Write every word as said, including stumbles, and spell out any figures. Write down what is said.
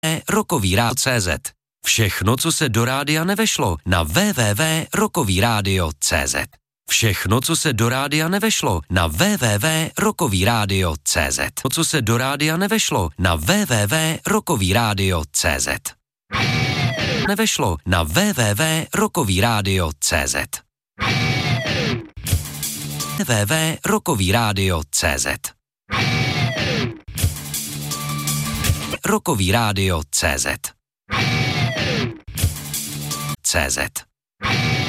Rokový rádio tečka cé zet. Všechno, co se do rádia nevešlo, na w w w tečka rokový rádio tečka cé zet. Všechno, co se do rádia nevešlo, na w w w tečka rokový rádio tečka cé zet. To, co se do rádia nevešlo, na w w w tečka rokový rádio tečka cé zet. Nevešlo, na w w w tečka rokový rádio tečka cé zet. w w w tečka rokový rádio tečka cé zet. Rokový rádio tečka cé zet. cé zet.